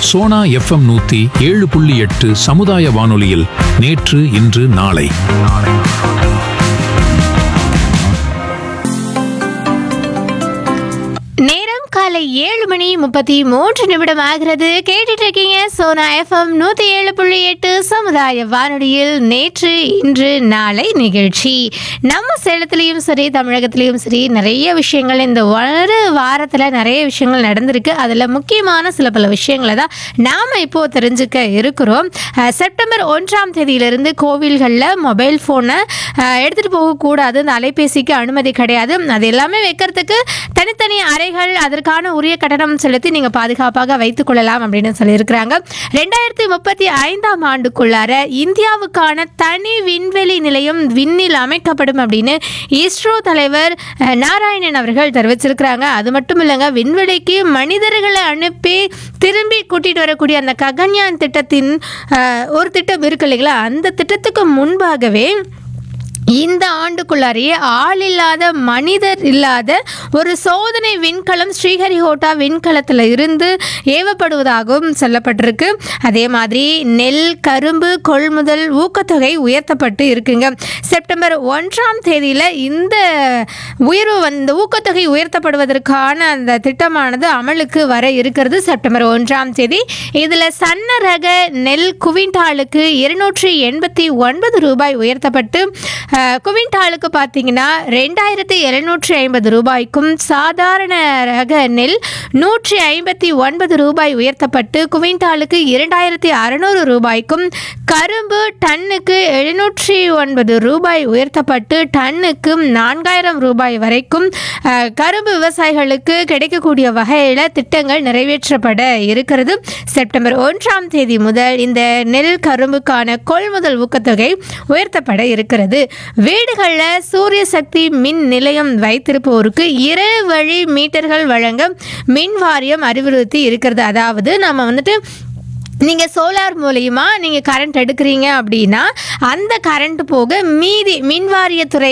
Sona FM 107.8 சமுதாய வானொலியில் நேற்று இன்று நாளை. நேரம் காலை 7:33 ஆகிறது. கேட்டுட்டு இருக்கீங்க சோனா எஃப்எம் 107.8 சமுதாய வானொலியில் நேற்று இன்று நாளை நிகழ்ச்சி. நம்ம சேலத்திலையும் சரி தமிழகத்திலையும் சரி நிறைய விஷயங்கள் இந்த ஒரு வாரத்தில் நிறைய விஷயங்கள் நடந்திருக்கு. அதில் முக்கியமான சில பல விஷயங்களை தான் நாம் இப்போது தெரிஞ்சுக்க இருக்கிறோம். செப்டம்பர் 1ஆம் தேதியிலிருந்து கோவில்களில் மொபைல் ஃபோனை எடுத்துகிட்டு போகக்கூடாது, இந்த அலைபேசிக்கு அனுமதி கிடையாது. அது எல்லாமே வைக்கிறதுக்கு தனித்தனி அறைகள், அதற்கான உரிய கட்டணம் செலுத்தி நீங்கள் பாதுகாப்பாக வைத்துக் கொள்ளலாம் அப்படின்னு சொல்லியிருக்கிறாங்க. 2035ஆம் ஆண்டுக்குள்ளார இந்தியாவுக்கான தனி விண்வெளி நிலையம் விண்ணில் அமைக்கப்படும் அப்படின்னு இஸ்ரோ தலைவர் நாராயணன் அவர்கள் தெரிவிச்சிருக்கிறாங்க. அது மட்டும் இல்லைங்க, விண்வெளிக்கு மனிதர்களை அனுப்பி திரும்பி கூட்டிகிட்டு வரக்கூடிய அந்த ககன்யான் திட்டத்தின் ஒரு திட்டம் இருக்கு இல்லைங்களா, அந்த திட்டத்துக்கு முன்பாகவே இந்த ஆண்டுக்குள்ளாரையே ஆள் இல்லாத மனிதர் இல்லாத ஒரு சோதனை விண்கலம் ஸ்ரீஹரிகோட்டா விண்கலத்தில் இருந்து ஏவப்படுவதாகவும் சொல்லப்பட்டிருக்கு. அதே மாதிரி நெல் கரும்பு கொள்முதல் ஊக்கத்தொகை உயர்த்தப்பட்டு இருக்குங்க. செப்டம்பர் 1ஆம் தேதியில் இந்த உயர்வு ஊக்கத்தொகை உயர்த்தப்படுவதற்கான அந்த திட்டமானது அமலுக்கு வர இருக்கிறது. செப்டம்பர் 1ஆம் தேதி இதில் சன்ன ரக நெல் குவிண்டாலுக்கு 289 ரூபாய் உயர்த்தப்பட்டு குவிண்டாலுக்கு பார்த்தீங்கன்னா 2750 ரூபாய்க்கும், சாதாரண ரக நெல் 159 ரூபாய் உயர்த்தப்பட்டு குவிண்டாலுக்கு 2600 ரூபாய்க்கும், கரும்பு டன்னுக்கு 709 ரூபாய் உயர்த்தப்பட்டு டன்னுக்கு 4000 ரூபாய் வரைக்கும் கரும்பு விவசாயிகளுக்கு கிடைக்கக்கூடிய வகையில் திட்டங்கள் நிறைவேற்றப்பட இருக்கிறது. செப்டம்பர் 1ஆம் தேதி முதல் இந்த நெல் கரும்புக்கான கொள்முதல் ஊக்கத்தொகை உயர்த்தப்பட இருக்கிறது. வீடுகளில் சூரிய சக்தி மின் நிலையம் வைத்திருப்போருக்கு 2 வழி மீட்டர்கள் வழங்க மின் வாரியம் அறிவுறுத்தி இருக்கிறது. அதாவது நம்ம நீங்கள் சோலார் மூலியமாக நீங்கள் கரண்ட் எடுக்கிறீங்க அப்படின்னா அந்த கரண்ட் போக மீதி மின்வாரியத்துறை